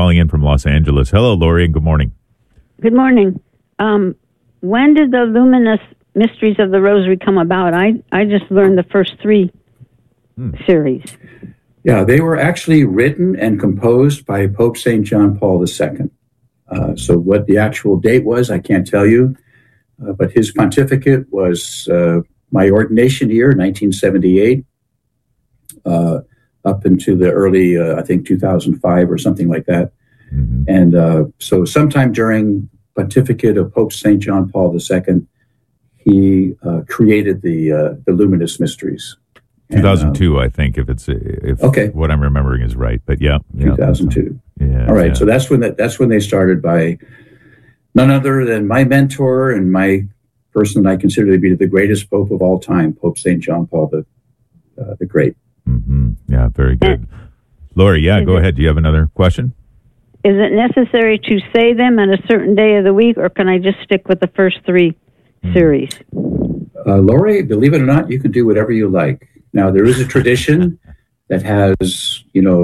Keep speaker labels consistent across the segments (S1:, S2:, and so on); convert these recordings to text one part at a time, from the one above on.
S1: calling in from Los Angeles. Hello, Lori, and good morning.
S2: Good morning. When did the Luminous Mysteries of the Rosary come about? I just learned the first three series.
S3: Yeah, they were actually written and composed by Pope St. John Paul II. So what the actual date was, I can't tell you. But his pontificate was my ordination year, 1978, up into the early, I think, 2005 or something like that. Mm-hmm. And so sometime during pontificate of Pope St. John Paul II, he created the Luminous Mysteries.
S1: 2002, I think, if
S3: okay.
S1: What I'm remembering is right. But yeah,
S3: 2002.
S1: Yeah.
S3: All right. Yeah. So that's when they started by none other than my mentor and my person that I consider to be the greatest pope of all time, Pope St. John Paul the Great.
S1: Mm-hmm. Yeah, very good. Lori, go ahead. Do you have another question?
S2: Is it necessary to say them at a certain day of the week, or can I just stick with the first three series?
S3: Lori, believe it or not, you can do whatever you like. Now, there is a tradition that has,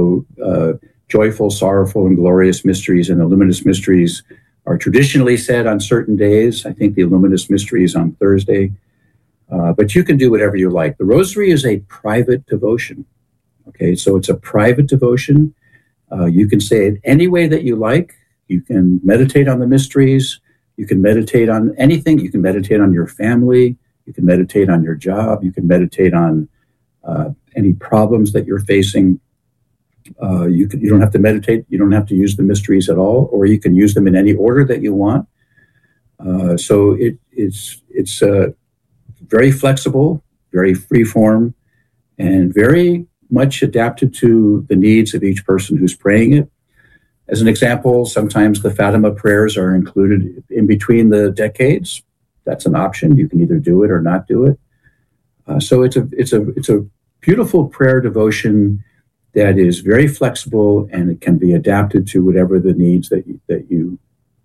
S3: joyful, sorrowful, and glorious mysteries, and the luminous mysteries are traditionally said on certain days. I think the luminous mysteries on Thursday. But you can do whatever you like. The Rosary is a private devotion. Okay, so it's a private devotion. You can say it any way that you like. You can meditate on the mysteries. You can meditate on anything. You can meditate on your family. You can meditate on your job. You can meditate on any problems that you're facing. You don't have to meditate. You don't have to use the mysteries at all, or you can use them in any order that you want. So it's very flexible, very free-form, and very much adapted to the needs of each person who's praying it. As an example, sometimes the Fatima prayers are included in between the decades. That's an option. You can either do it or not do it. So it's a beautiful prayer devotion that is very flexible, and it can be adapted to whatever the needs that you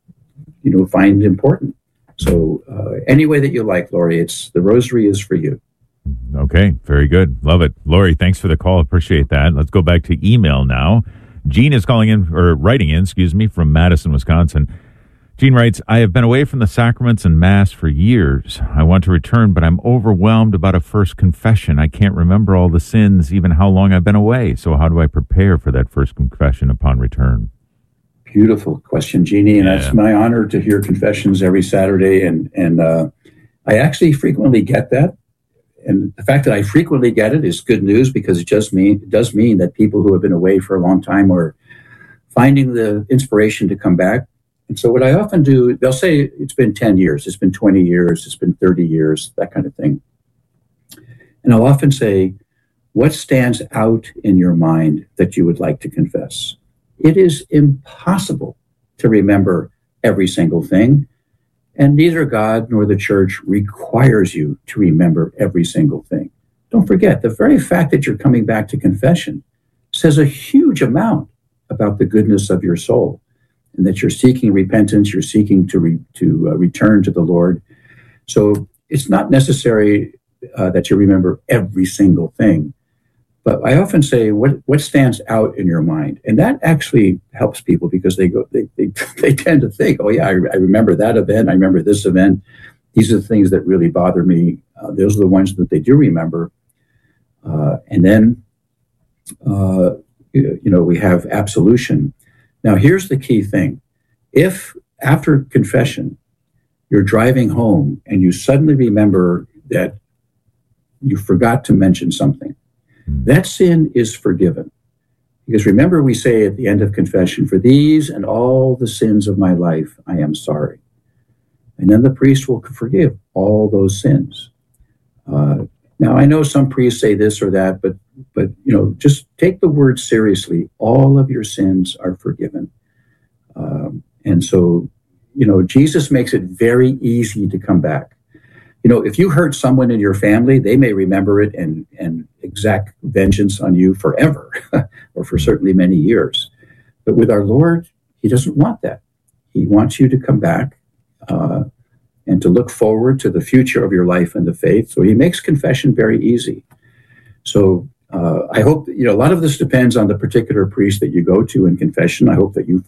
S3: find important. So any way that you like, Lori, the Rosary is for you.
S1: Okay, very good. Love it. Lori, thanks for the call. Appreciate that. Let's go back to email now. Jean is writing in, from Madison, Wisconsin. Jean writes, I have been away from the sacraments and Mass for years. I want to return, but I'm overwhelmed about a first confession. I can't remember all the sins, even how long I've been away. So how do I prepare for that first confession upon return?
S3: Beautiful question, Jeannie, and That's my honor to hear confessions every Saturday, and I actually frequently get that. And the fact that I frequently get it is good news, because it does mean that people who have been away for a long time are finding the inspiration to come back. And so what I often do, they'll say it's been 10 years, it's been 20 years, it's been 30 years, that kind of thing. And I'll often say, what stands out in your mind that you would like to confess? It is impossible to remember every single thing, and neither God nor the Church requires you to remember every single thing. Don't forget, the very fact that you're coming back to confession says a huge amount about the goodness of your soul, and that you're seeking repentance, you're seeking to return to the Lord. So it's not necessary that you remember every single thing. But I often say, what stands out in your mind? And that actually helps people, because they tend to think, oh yeah, I remember that event, I remember this event. These are the things that really bother me. Those are the ones that they do remember. And then, we have absolution. Now, here's the key thing. If after confession, you're driving home and you suddenly remember that you forgot to mention something, that sin is forgiven. Because remember, we say at the end of confession, for these and all the sins of my life, I am sorry. And then the priest will forgive all those sins. Now, I know some priests say this or that, but just take the word seriously. All of your sins are forgiven. And so, Jesus makes it very easy to come back. If you hurt someone in your family, they may remember it and exact vengeance on you forever, or for certainly many years. But with our Lord, he doesn't want that. He wants you to come back and to look forward to the future of your life and the faith. So he makes confession very easy. So I hope, a lot of this depends on the particular priest that you go to in confession. I hope that you